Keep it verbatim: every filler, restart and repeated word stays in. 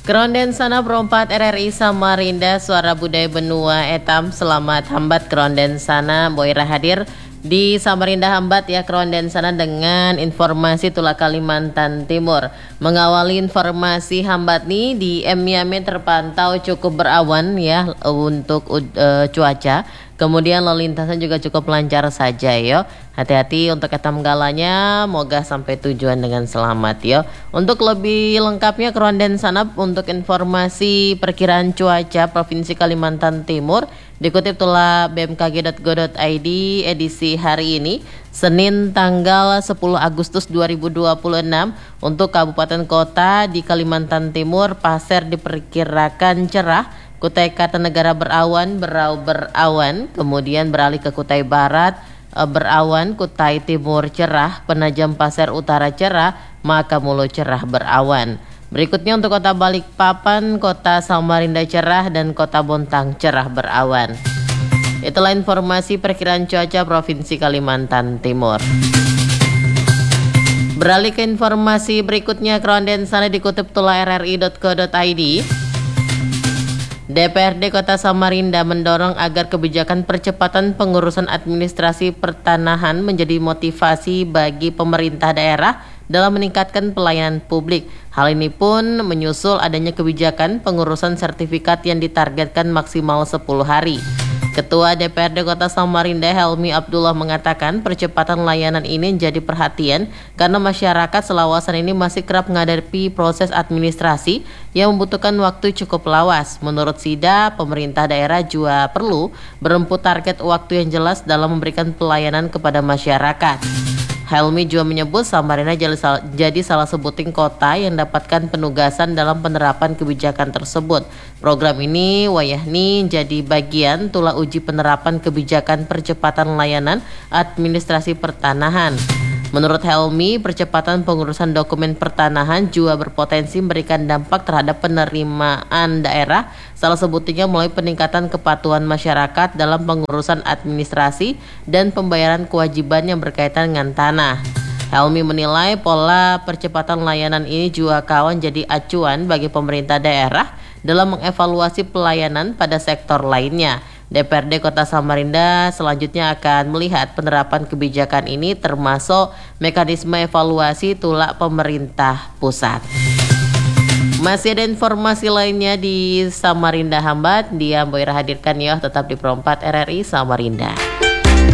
Keronden sana perempat R R I Samarinda Suara Budaya Benua Etam selamat hambat keronden sana Boira hadir di Samarinda hambat ya keronden sana dengan informasi Tula Kalimantan Timur. Mengawali informasi hambat nih di Miami terpantau cukup berawan ya untuk uh, cuaca. Kemudian lalu lintasan juga cukup lancar saja yo. Hati-hati untuk etam galanya, moga sampai tujuan dengan selamat yo. Untuk lebih lengkapnya keronden sanap untuk informasi perkiraan cuaca Provinsi Kalimantan Timur dikutip tula b m k g dot go dot i d edisi hari ini Senin tanggal sepuluh Agustus dua ribu dua puluh enam untuk kabupaten kota di Kalimantan Timur. Pasir diperkirakan cerah, Kutai Kartanegara berawan, Berau berawan, kemudian beralih ke Kutai Barat e, berawan, Kutai Timur cerah, Penajam Pasir Utara cerah, Makamulo cerah berawan. Berikutnya untuk kota Balikpapan, kota Samarinda cerah, dan kota Bontang cerah berawan. Itulah informasi perkiraan cuaca Provinsi Kalimantan Timur. Beralih ke informasi berikutnya, keronden sana dikutip tula r r i dot co dot i d. D P R D Kota Samarinda mendorong agar kebijakan percepatan pengurusan administrasi pertanahan menjadi motivasi bagi pemerintah daerah dalam meningkatkan pelayanan publik. Hal ini pun menyusul adanya kebijakan pengurusan sertifikat yang ditargetkan maksimal sepuluh hari. Ketua D P R D Kota Samarinda Helmi Abdullah mengatakan percepatan layanan ini menjadi perhatian karena masyarakat selawasan ini masih kerap menghadapi proses administrasi yang membutuhkan waktu cukup lawas. Menurut Sida, pemerintah daerah juga perlu beremput target waktu yang jelas dalam memberikan pelayanan kepada masyarakat. Helmi juga menyebut Samarinda jadi salah sebuting kota yang dapatkan penugasan dalam penerapan kebijakan tersebut. Program ini wayahni jadi bagian tula uji penerapan kebijakan percepatan layanan administrasi pertanahan. Menurut Helmi, percepatan pengurusan dokumen pertanahan juga berpotensi memberikan dampak terhadap penerimaan daerah, salah sebutnya mulai peningkatan kepatuhan masyarakat dalam pengurusan administrasi dan pembayaran kewajiban yang berkaitan dengan tanah. Helmi menilai pola percepatan layanan ini juga kawan jadi acuan bagi pemerintah daerah dalam mengevaluasi pelayanan pada sektor lainnya. D P R D Kota Samarinda selanjutnya akan melihat penerapan kebijakan ini termasuk mekanisme evaluasi tula pemerintah pusat. Masih ada informasi lainnya di Samarinda hambat, dia Boira hadirkan ya, tetap di Perempat R R I Samarinda.